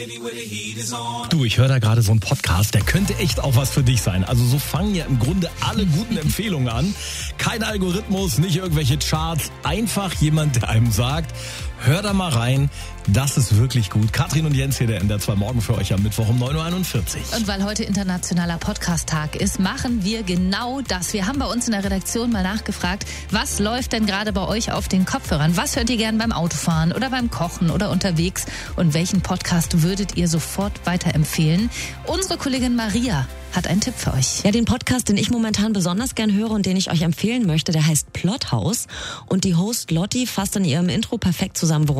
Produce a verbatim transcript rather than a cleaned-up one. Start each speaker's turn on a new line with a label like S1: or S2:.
S1: Du, ich höre da gerade so einen Podcast, der könnte echt auch was für dich sein. Also so fangen ja im Grunde alle guten Empfehlungen an. Kein Algorithmus, nicht irgendwelche Charts, einfach jemand, der einem sagt, hör da mal rein, das ist wirklich gut. Katrin und Jens hier, der N D R zwei Morgen für euch am Mittwoch um neun Uhr einundvierzig.
S2: Und weil heute internationaler Podcast-Tag ist, machen wir genau das. Wir haben bei uns in der Redaktion mal nachgefragt, was läuft denn gerade bei euch auf den Kopfhörern? Was hört ihr gern beim Autofahren oder beim Kochen oder unterwegs? Und welchen Podcast würdet ihr sofort weiterempfehlen? Unsere Kollegin Maria hat einen Tipp für euch.
S3: Ja, den Podcast, den ich momentan besonders gern höre und den ich euch empfehlen möchte, der heißt Plothouse. Und die Host Lotti fasst in ihrem Intro perfekt zusammen, worum